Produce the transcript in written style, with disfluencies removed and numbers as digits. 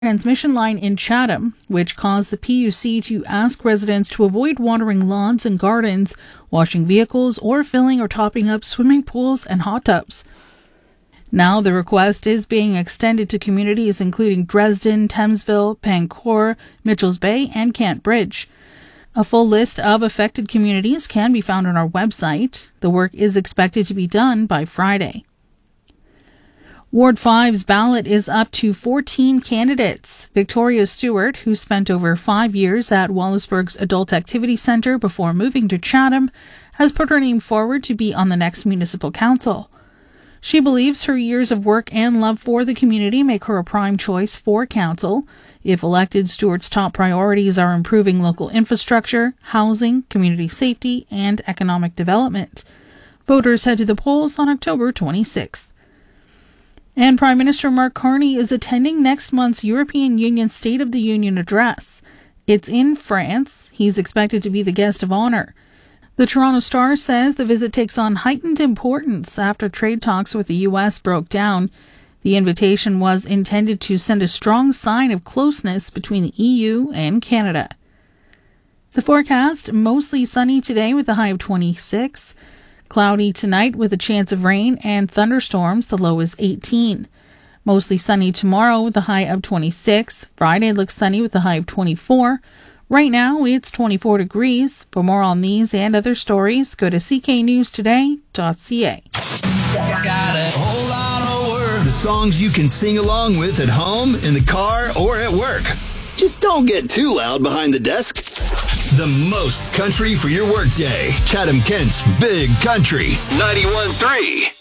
transmission line in Chatham, which caused the PUC to ask residents to avoid watering lawns and gardens, washing vehicles, or filling or topping up swimming pools and hot tubs. Now the request is being extended to communities including Dresden, Thamesville, Pancor, Mitchells Bay, and Kent Bridge. A full list of affected communities can be found on our website. The work is expected to be done by Friday. Ward 5's ballot is up to 14 candidates. Victoria Stewart, who spent over 5 years at Wallaceburg's Adult Activity Centre before moving to Chatham, has put her name forward to be on the next municipal council. She believes her years of work and love for the community make her a prime choice for council. If elected, Stewart's top priorities are improving local infrastructure, housing, community safety, and economic development. Voters head to the polls on October 26th. And Prime Minister Mark Carney is attending next month's European Union State of the Union address. It's in France. He's expected to be the guest of honor. The Toronto Star says the visit takes on heightened importance after trade talks with the U.S. broke down. The invitation was intended to send a strong sign of closeness between the EU and Canada. The forecast, mostly sunny today with a high of 26. Cloudy tonight with a chance of rain and thunderstorms, the low is 18. Mostly sunny tomorrow with a high of 26. Friday looks sunny with a high of 24. Right now it's 24 degrees. For more on these and other stories, go to cknewstoday.ca. Got a whole lot of words. The songs you can sing along with at home, in the car, or at work. Just don't get too loud behind the desk. The most country for your workday. Chatham-Kent's Big Country 91.3.